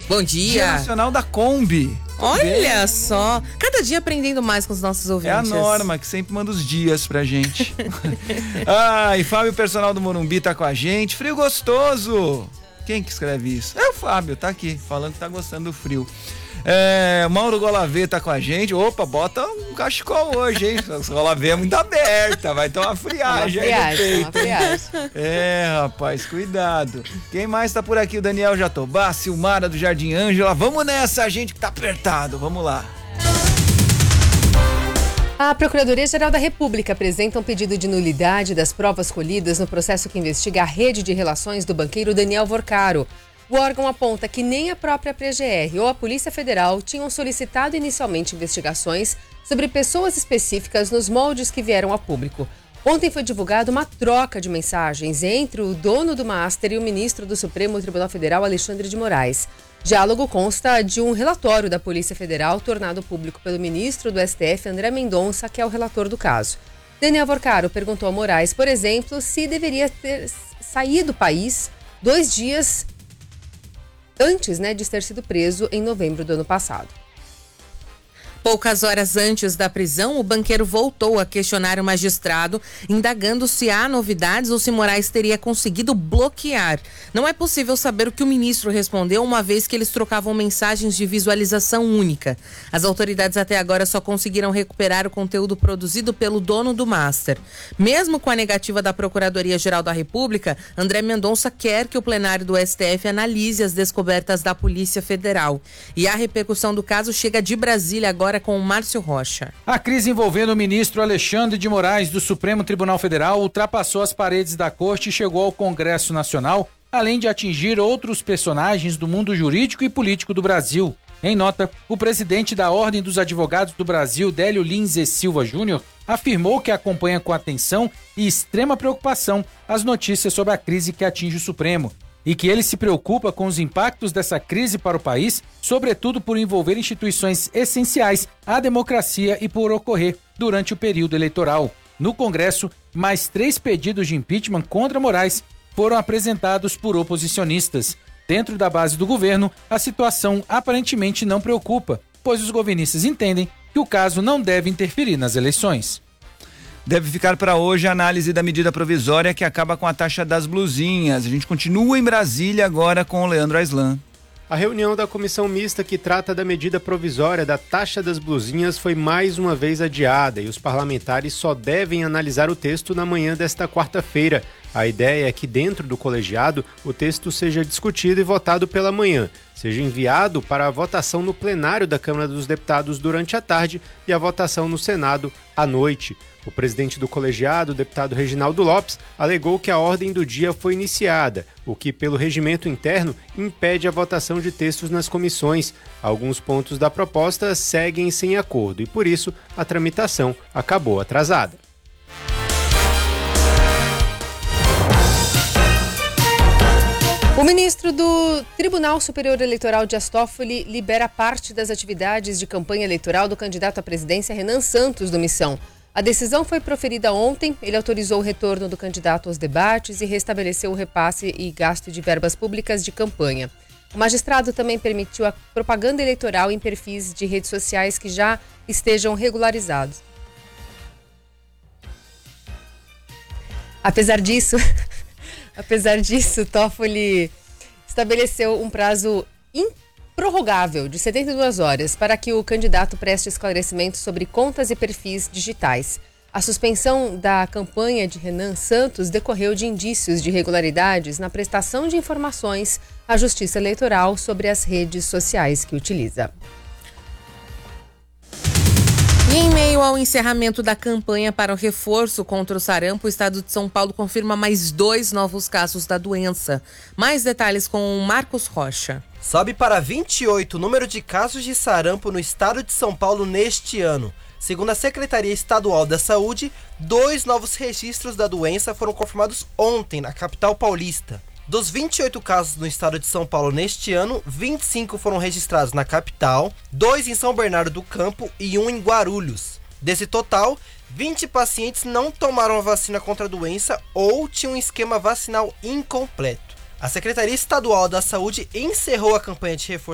Bom dia. Dia Nacional da Kombi. Olha só, cada dia aprendendo mais com os nossos ouvintes. É a Norma que sempre manda os dias pra gente. E Fábio, personal do Morumbi, tá com a gente. Frio gostoso. Quem que escreve isso? É o Fábio, tá aqui, falando que tá gostando do frio. Mauro Golavê tá com a gente. Opa, bota um cachecol hoje, hein? A Golavê é muito aberta, vai ter uma friagem aí no peito. Rapaz, cuidado. Quem mais tá por aqui? O Daniel Jatobá, Silmara do Jardim Ângela. Vamos nessa, gente, que tá apertado. Vamos lá. A Procuradoria-Geral da República apresenta um pedido de nulidade das provas colhidas no processo que investiga a rede de relações do banqueiro Daniel Vorcaro. O órgão aponta que nem a própria PGR ou a Polícia Federal tinham solicitado inicialmente investigações sobre pessoas específicas nos moldes que vieram a público. Ontem foi divulgada uma troca de mensagens entre o dono do Master e o ministro do Supremo Tribunal Federal, Alexandre de Moraes. Diálogo consta de um relatório da Polícia Federal tornado público pelo ministro do STF, André Mendonça, que é o relator do caso. Daniel Vorcaro perguntou a Moraes, por exemplo, se deveria ter saído do país 2 dias antes, de ter sido preso em novembro do ano passado. Poucas horas antes da prisão, o banqueiro voltou a questionar o magistrado, indagando se há novidades ou se Moraes teria conseguido bloquear. Não é possível saber o que o ministro respondeu, uma vez que eles trocavam mensagens de visualização única. As autoridades até agora só conseguiram recuperar o conteúdo produzido pelo dono do Master. Mesmo com a negativa da Procuradoria-Geral da República, André Mendonça quer que o plenário do STF analise as descobertas da Polícia Federal. E a repercussão do caso chega de Brasília agora com o Márcio Rocha. A crise envolvendo o ministro Alexandre de Moraes do Supremo Tribunal Federal ultrapassou as paredes da corte e chegou ao Congresso Nacional, além de atingir outros personagens do mundo jurídico e político do Brasil. Em nota, o presidente da Ordem dos Advogados do Brasil, Délio Lins e Silva Júnior, afirmou que acompanha com atenção e extrema preocupação as notícias sobre a crise que atinge o Supremo, e que ele se preocupa com os impactos dessa crise para o país, sobretudo por envolver instituições essenciais à democracia e por ocorrer durante o período eleitoral. No Congresso, mais 3 pedidos de impeachment contra Moraes foram apresentados por oposicionistas. Dentro da base do governo, a situação aparentemente não preocupa, pois os governistas entendem que o caso não deve interferir nas eleições. Deve ficar para hoje a análise da medida provisória que acaba com a taxa das blusinhas. A gente continua em Brasília agora com o Leandro Aislan. A reunião da comissão mista que trata da medida provisória da taxa das blusinhas foi mais uma vez adiada e os parlamentares só devem analisar o texto na manhã desta quarta-feira. A ideia é que dentro do colegiado o texto seja discutido e votado pela manhã, seja enviado para a votação no plenário da Câmara dos Deputados durante a tarde e a votação no Senado à noite. O presidente do colegiado, o deputado Reginaldo Lopes, alegou que a ordem do dia foi iniciada, o que, pelo regimento interno, impede a votação de textos nas comissões. Alguns pontos da proposta seguem sem acordo e, por isso, a tramitação acabou atrasada. O ministro do Tribunal Superior Eleitoral, Dias Toffoli, libera parte das atividades de campanha eleitoral do candidato à presidência Renan Santos, do Missão. A decisão foi proferida ontem. Ele autorizou o retorno do candidato aos debates e restabeleceu o repasse e gasto de verbas públicas de campanha. O magistrado também permitiu a propaganda eleitoral em perfis de redes sociais que já estejam regularizados. Apesar disso, Toffoli estabeleceu um prazo improrrogável de 72 horas para que o candidato preste esclarecimentos sobre contas e perfis digitais. A suspensão da campanha de Renan Santos decorreu de indícios de irregularidades na prestação de informações à Justiça Eleitoral sobre as redes sociais que utiliza. E em meio ao encerramento da campanha para o reforço contra o sarampo, o estado de São Paulo confirma mais 2 novos casos da doença. Mais detalhes com o Marcos Rocha. Sobe para 28 o número de casos de sarampo no estado de São Paulo neste ano. Segundo a Secretaria Estadual da Saúde, 2 novos registros da doença foram confirmados ontem na capital paulista. Dos 28 casos no estado de São Paulo neste ano, 25 foram registrados na capital, 2 em São Bernardo do Campo e 1 em Guarulhos. Desse total, 20 pacientes não tomaram a vacina contra a doença ou tinham um esquema vacinal incompleto. A Secretaria Estadual da Saúde encerrou a campanha de reforço